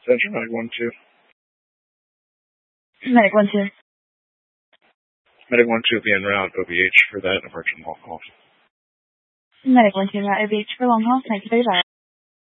Central Medic 1-2. Medic 1-2. Medic 1-2 be en route OBH for that emergent long haul. Medic 1-2 route OBH for long haul. Thank you very much.